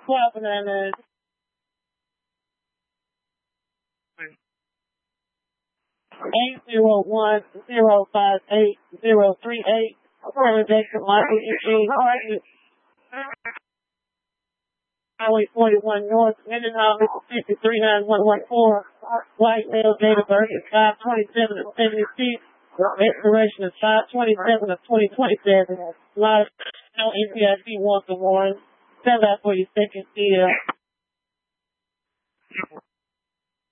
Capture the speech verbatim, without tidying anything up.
twelve bananas. Eight zero one zero five eight zero three eight. Organization Michael Eugene Harden. Highway forty-one North, Indianapolis, fifty-three nine one one four. White male, date of birth is five twenty-seven of seventy-six. Expiration is five twenty-seven of twenty twenty-seven. Live no N P I C one to one. Send out for your second deal.